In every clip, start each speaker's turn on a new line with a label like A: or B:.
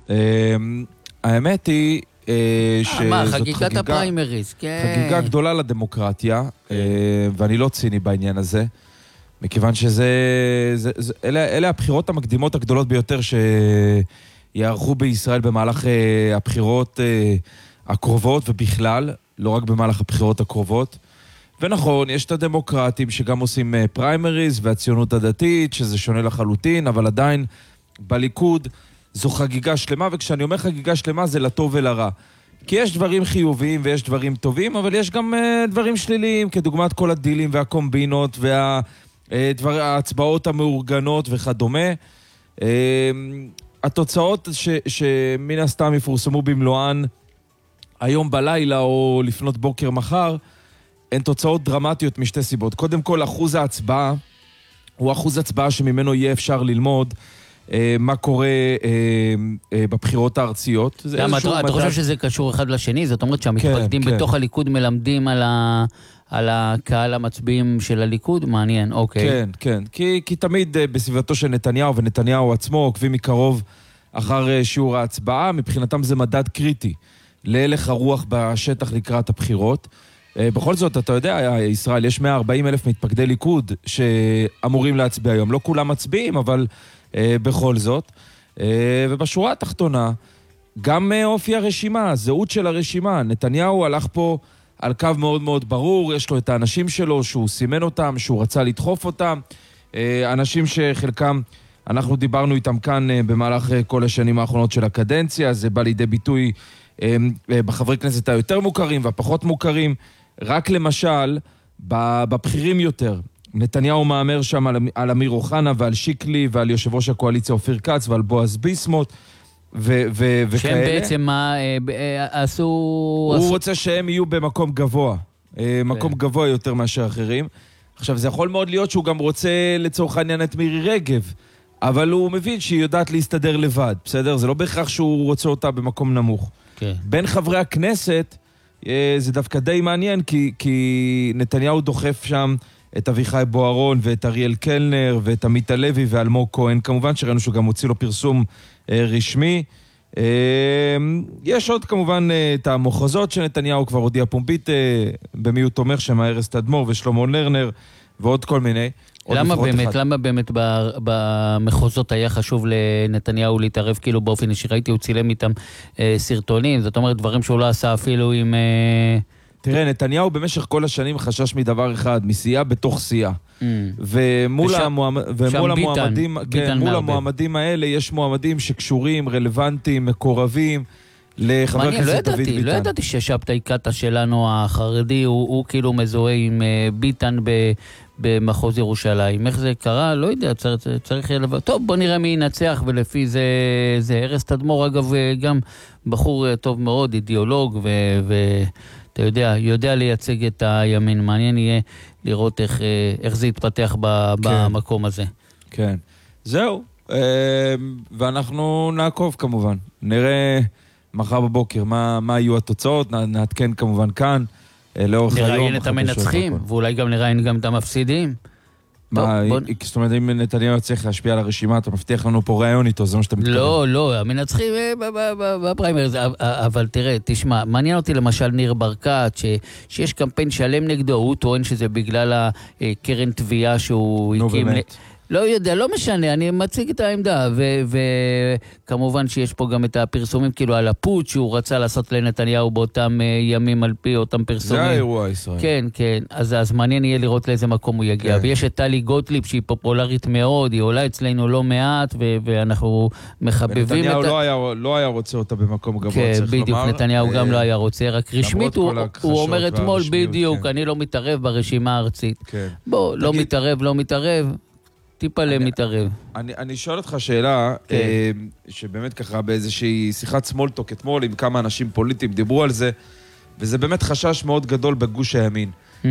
A: האמת היא
B: חגיגת הפריימריז, כן.
A: חגיגה גדולה לדמוקרטיה, ואני לא ציני בעניין הזה, מכיוון אלה הבחירות המקדימות הגדולות ביותר שיערכו בישראל במהלך הבחירות הקרובות, ובכלל, לא רק במהלך הבחירות הקרובות. ונכון, יש את הדמוקרטים שגם עושים פריימריז, והציונות הדתית, שזה שונה לחלוטין, אבל עדיין בליכוד זו חגיגה שלמה, וכשאני אומר חגיגה שלמה זה לטוב ולרע. כי יש דברים חיוביים ויש דברים טובים, אבל יש גם דברים שליליים, כדוגמת כל הדילים והקומבינות וההצבעות המאורגנות וכדומה. התוצאות שמן הסתם יפורסמו במלואן היום בלילה או לפנות בוקר מחר, הן תוצאות דרמטיות משתי סיבות. קודם כל, אחוז ההצבעה הוא אחוז הצבעה שממנו יהיה אפשר ללמוד מה קורה בבחירות הארציות.
B: אתה חושב שזה קשור אחד לשני? זאת אומרת שהמתפקדים בתוך הליכוד מלמדים על הקהל המצביעים של הליכוד? מעניין, אוקיי.
A: כן, כן. כי תמיד בסביבתו של נתניהו ונתניהו עצמו עוקבים מקרוב אחר שיעור ההצבעה. מבחינתם זה מדד קריטי להלך הרוח בשטח לקראת הבחירות. בכל זאת, אתה יודע, ישראל, יש 140,000 מתפקדי ליכוד שאמורים להצביע היום. לא כולם מצביעים, אבל בכל זאת. ובשורה התחתונה, גם אופי הרשימה, הזהות של הרשימה. נתניהו הלך פה על קו מאוד מאוד ברור, יש לו את האנשים שלו, שהוא סימן אותם, שהוא רצה לדחוף אותם. אנשים שחלקם, אנחנו דיברנו איתם כאן במהלך כל השנים האחרונות של הקדנציה, זה בא לידי ביטוי בחברי כנסת היותר מוכרים והפחות מוכרים. רק למשל, בבחירים יותר, נתניהו מאמר שם על אמיר אוחנה ועל שיקלי ועל יושב ראש הקואליציה אופיר כץ ועל בועז ביסמוט וכאלה.
B: שהם בעצם מה עשו...
A: הוא רוצה שהם יהיו במקום גבוה, מקום גבוה יותר מאשר אחרים. עכשיו, זה יכול מאוד להיות שהוא גם רוצה לצורך העניין את מירי רגב, אבל הוא מבין שהיא יודעת להסתדר לבד, בסדר? זה לא בהכרח שהוא רוצה אותה במקום נמוך. בין חברי הכנסת, זה דווקא די מעניין, כי נתניהו דוחף שם את אביחי בוארון ואת אריאל קלנר ואת עמית הלוי ואלמוג כהן. כמובן שראינו שהוא גם הוציא לו פרסום רשמי. יש עוד כמובן את המוחזות שנתניהו כבר הודיע פומבית, במי הוא תומך שם, ארז תדמור ושלמה לרנר ועוד כל מיני.
B: למה באמת במחוזות היה חשוב לנתניהו להתערב כאילו באופן אישי? ראיתי, הוא צילם איתם סרטונים, זאת אומרת דברים שהוא לא עשה אפילו עם...
A: תראה, נתניהו במשך כל השנים חשש מדבר אחד, מסיעה בתוך סיעה. ומול המועמדים האלה יש מועמדים שקשורים, רלוונטיים, מקורבים לחבר הכנסת דוד ביטן.
B: לא ידעתי ששבתאי קטע שלנו החרדי הוא כאילו מזוהה עם ביטן במחוז ירושלים. איך זה קרה? לא יודע, צריך לבוא. טוב, בוא נראה מי ינצח, ולפי זה ארז תדמור, אגב, גם בחור טוב מאוד, אידיאולוג, אתה יודע לייצג את הימין. מעניין יהיה לראות איך זה יתפתח במקום הזה.
A: כן. זהו. ואנחנו נעקוב כמובן. נראה מחר בבוקר מה יהיו התוצאות. נעדכן כמובן כאן.
B: נראיין את המנצחים, ואולי גם נראיין גם את המפסידים.
A: זאת אומרת, אם נתניהו צריך להשפיע על הרשימה, אתה מבטיח לנו פה רעיון איתו, זה מה שאתה מתכוון.
B: לא, המנצחים בפריימריז, אבל תראה, תשמע, מעניין אותי למשל ניר ברקת, שיש קמפיין שלם נגדו, הוא טוען שזה בגלל הקרן תביעה שהוא הקים... לא יודע, לא משנה, אני מציג את העמדה, וכמובן שיש פה גם את הפרסומים כאילו על הפוט שהוא רצה לעשות לנתניהו באותם ימים על פי אותם פרסומים.
A: זה האירוע הישראל.
B: כן, כן, אז מעניין יהיה לראות לאיזה מקום הוא יגיע. ויש את טלי גוטליב שהיא פופולרית מאוד, היא עולה אצלנו לא מעט, ואנחנו מחבבים את...
A: נתניהו לא היה רוצה אותה במקום גבוה, צריך לומר.
B: כן, בדיוק, נתניהו גם לא היה רוצה, רק רשמית הוא אומר אתמול בדיוק, אני לא מתערב ברשימה הארצית. בוא, לא מתערב. טיפה למתערב.
A: אני שואל אותך שאלה, שבאמת ככה באיזושהי שיחת סמולטוק אתמול עם כמה אנשים פוליטיים דיברו על זה, וזה באמת חשש מאוד גדול בגוש הימין.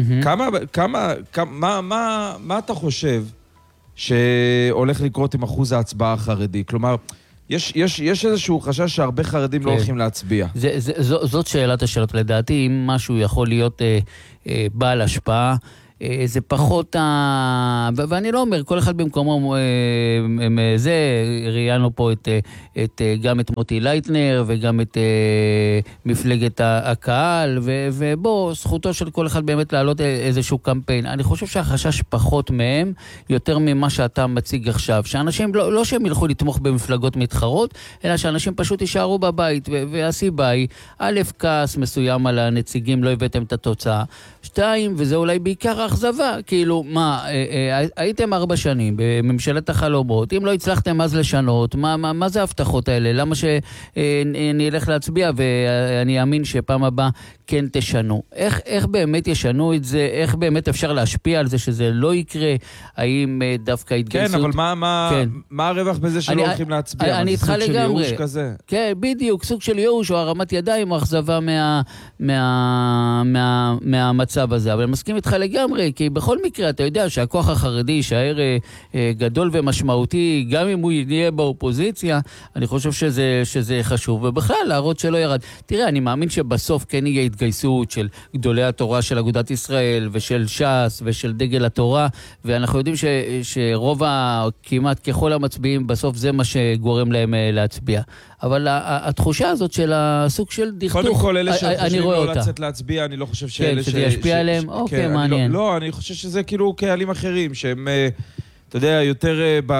A: מה אתה חושב שהולך לקרות עם אחוז ההצבעה החרדי? כלומר, יש איזשהו חשש שהרבה חרדים לא הולכים להצביע.
B: זאת שאלת השאלות. לדעתי, אם משהו יכול להיות בעל השפעה, זה פחות ואני לא אומר, כל אחד במקומו, זה, ראיינו פה גם את מוטי לייטנר, וגם את מפלגת הקהל, ובוא, זכותו של כל אחד באמת להעלות איזשהו קמפיין. אני חושב שהחשש פחות מהם, יותר ממה שאתה מציג עכשיו. שאנשים, לא שהם ילכו לתמוך במפלגות מתחרות, אלא שאנשים פשוט יישארו בבית, והסיבה היא, א', כעס מסוים על הנציגים, לא הבאתם את התוצאה. 2, וזה אולי בעיקר האכזבה, כאילו, מה, הייתם 4 שנים בממשלת החלומות, אם לא הצלחתם אז לשנות, מה זה ההבטחות האלה? למה שאני אלך להצביע ואני אאמין שפעם הבאה כן תשנו? איך באמת ישנו את זה? איך באמת אפשר להשפיע על זה שזה לא יקרה? האם דווקא התגייסות?
A: כן, אבל מה הרווח בזה שלא הולכים להצביע?
B: אני איתך לגמרי.
A: סוג של ייאוש כזה.
B: כן, בדיוק, סוג של ייאוש או הרמת ידיים או אכזבה מהמצב הזה. אבל אני מסכים איתך לגמרי, כי בכל מקרה אתה יודע שהכוח החרדי יישאר גדול ומשמעותי, גם אם הוא יהיה באופוזיציה, אני חושב שזה חשוב. ובכלל, להראות שלא ירד. תראה, אני מאמין שבסוף כן יהיה התגייסות של גדולי התורה של אגודת ישראל ושל ש"ס ושל דגל התורה, ואנחנו יודעים שרוב כמעט ככל המצביעים בסוף זה מה שגורם להם להצביע. אבל התחושה הזאת של הסוג של דכדוך,
A: קודם כל, אלה שחושבים לא לצאת להצביע, אני לא חושב שאלה
B: שזה ישפיע עליהם? אוקיי, מעניין.
A: לא, אני חושב שזה כאילו קהלים אחרים, שהם, אתה יודע, יותר,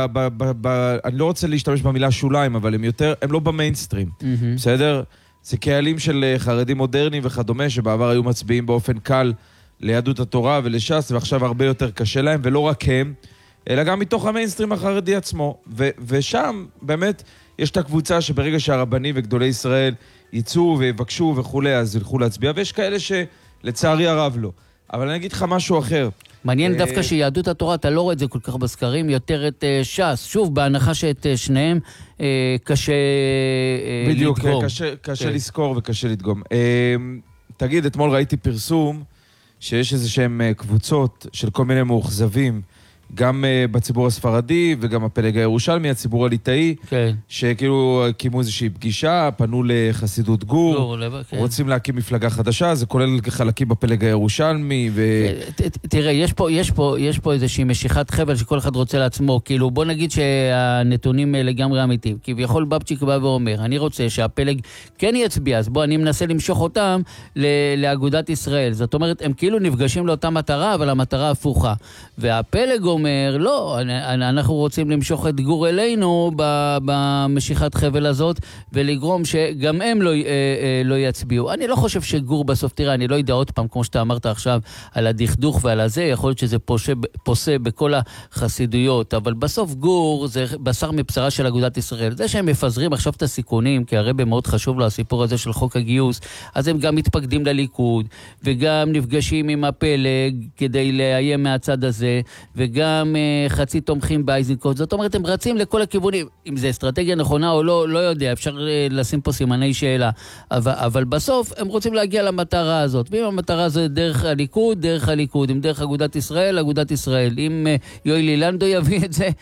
A: אני לא רוצה להשתמש במילה שוליים, אבל הם לא במיינסטרים, בסדר? זה קהלים של חרדים מודרניים וכדומה, שבעבר היו מצביעים באופן קל ליהדות התורה ולש"ס, ועכשיו הרבה יותר קשה להם, ולא רק הם, אלא גם מתוך המיינסטרים החרדי עצמו. ושם באמת יש את הקבוצה שברגע שהרבנים וגדולי ישראל ייצאו ויבקשו וכולי, אז ילכו להצביע, ויש כאלה שלצערי הרב לא. אבל אני אגיד לך משהו אחר.
B: מעניין דווקא שיהדות התורה, אתה לא רואה את זה כל כך בסקרים, יותר את ש"ס. שוב, בהנחה שאת שניהם קשה
A: בדיוק,
B: לדגום.
A: קשה לזכור וקשה לדגום. תגיד, אתמול ראיתי פרסום שיש איזה שהם קבוצות של כל מיני מאוכזבים, גם בציבור הספרדי וגם הפלג הירושלמי, הציבור הליטאי, שכאילו הקימו איזושהי פגישה, פנו לחסידות גור, רוצים להקים מפלגה חדשה, זה כולל חלקים בפלג הירושלמי.
B: תראה, יש פה איזושהי משיכת חבל שכל אחד רוצה לעצמו, כאילו בוא נגיד שהנתונים לגמרי אמיתיים, כי יכול בבצ'יק בא ואומר, אני רוצה שהפלג כן יצביע, אז בוא אני מנסה למשוך אותם לאגודת ישראל, זאת אומרת, הם כאילו נפגשים לאותה מטרה, אבל המטרה הפוכה, והפלג אומר, לא, אנחנו רוצים למשוך את גור אלינו במשיכת חבל הזאת, ולגרום שגם הם לא יצביעו. אני לא חושב שגור בסוף, תראה, אני לא יודע עוד פעם, כמו שאתה אמרת עכשיו, על הדכדוך ועל הזה, יכול להיות שזה פוסה בכל החסידויות, אבל בסוף גור זה בשר מבשרה של אגודת ישראל. זה שהם מפזרים עכשיו את הסיכונים, כי הרי מאוד חשוב לו הסיפור הזה של חוק הגיוס, אז הם גם מתפקדים לליכוד, וגם נפגשים עם הפלג כדי לאיים מהצד הזה, וגם חצי תומכים באיזנקוט. זאת אומרת, הם רצים לכל הכיוונים. אם זה אסטרטגיה נכונה או לא, לא יודע. אפשר לשים פה סימני שאלה. אבל בסוף הם רוצים להגיע למטרה הזאת. ואם המטרה זה דרך הליכוד, דרך הליכוד. אם דרך אגודת ישראל, אגודת ישראל. אם יואיל לנדו יביא את זה,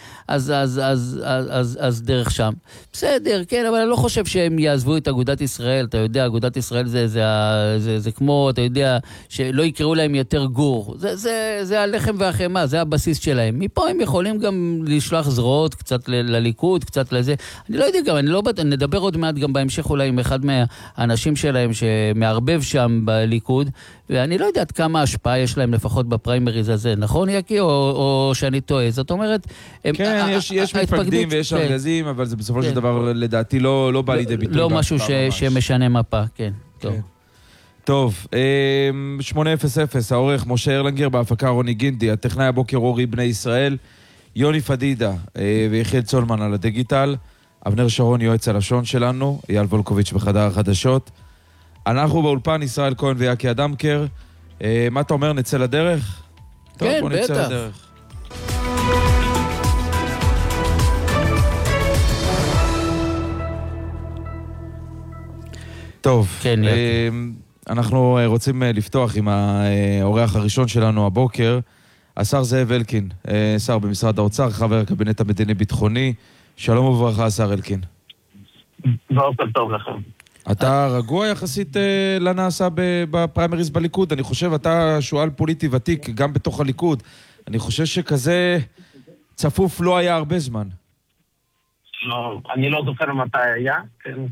B: אז דרך שם. בסדר, כן, אבל אני לא חושב שהם יעזבו את אגודת ישראל. אתה יודע, אגודת ישראל זה כמו, אתה יודע, שלא יקראו להם יותר גור. זה הלחם והחמה, זה הבסיס שלהם. מפה הם יכולים גם לשלוח זרועות קצת לליכוד, קצת לזה. אני לא יודע גם, נדבר עוד מעט גם בהמשך אולי עם אחד מהאנשים שלהם שמערבב שם בליכוד, ואני לא יודעת כמה השפעה יש להם לפחות בפריימריז הזה, נכון יקי? או שאני טועה? זאת אומרת...
A: כן, יש מתפקדים ויש ארגזים, אבל זה בסופו של דבר לדעתי לא בא לידי ביטוי.
B: לא משהו שמשנה מפה, כן.
A: טוב, 8:00, העורך משה ארלנגר, בהפקה רוני גינדי, הטכנאי הבוקר אורי בני ישראל, יוני פדידה ויחיאל צולמן על הדיגיטל, אבנר שרון יועץ הלשון שלנו, אייל וולקוביץ' בחדר החדשות. אנחנו באולפן ישראל כהן ויקי אדמקר. מה אתה אומר, נצא לדרך?
B: כן, טוב, בטח. נצא לדרך.
A: טוב, כן, אנחנו רוצים לפתוח עם האורח הראשון שלנו הבוקר, השר זאב אלקין, שר במשרד האוצר, חבר הקבינט המדיני-ביטחוני. שלום וברכה, השר אלקין.
C: בוקר טוב לכם.
A: אתה רגוע יחסית לנעשה בפריימריז בליכוד? אני חושב, אתה שואל פוליטי ותיק גם בתוך הליכוד. אני חושב שכזה צפוף לא היה הרבה זמן.
C: לא, אני לא זוכר מתי היה, כן.